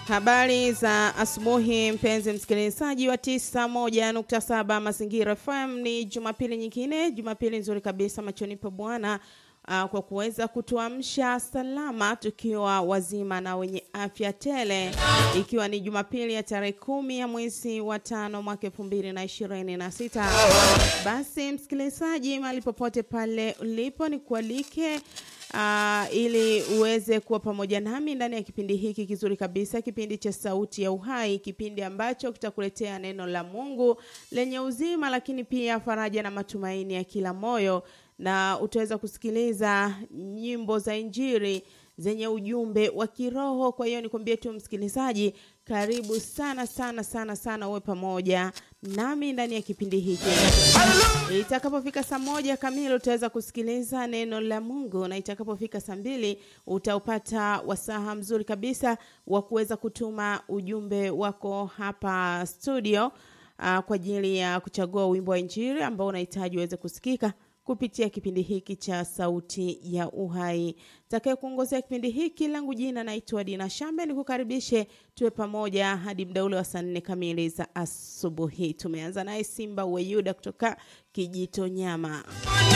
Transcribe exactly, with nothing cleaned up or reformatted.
Habari za asubuhi mpenzi msikilizaji wa tisa moja nukta saba Mazingira F M. Ni Jumapili nyingine, Jumapili nzuri kabisa machoni pa Bwana, uh, kwa kuweza kutuamsha salama tukiwa wazima na wenye afya tele, ikiwa ni Jumapili ya tarehe kumi ya mwezi wa tano mwaka elfu mbili na ishirini na sita. Basi msikilizaji, mahali popote pale ulipo, ni kualike Uh, ili uweze kuwa pamoja nami ndani ya kipindi hiki kizuri kabisa, kipindi cha Sauti ya Uhai, kipindi ambacho kitakuletea neno la Mungu lenye uzima, lakini pia faraja na matumaini ya kila moyo, na utaweza kusikiliza nyimbo za Injili zenye ujumbe wa kiroho. Kwa hiyo nikwambie tu msikilizaji, karibu sana sana sana sana uwe pamoja nami ndani ya kipindi hiki. Itakapofika saa moja kamili utaweza kusikiliza neno la Mungu, na itakapofika saa mbili utaupata wasaha mzuri kabisa wa kuweza kutuma ujumbe wako hapa studio, uh, kwa ajili ya kuchagua wimbo wa Injili ambao unahitaji uweze kusikika kupitia kipindi hiki cha Sauti ya Uhai. Takaye kuongozea kipindi hiki, langu jina naitwa Dina Shambe, nikukaribishe tuwe pamoja hadi muda ule wa saa nne kamili za asubuhi. Tumeanza naye Simba wa Yuda kutoka Kijitonyama.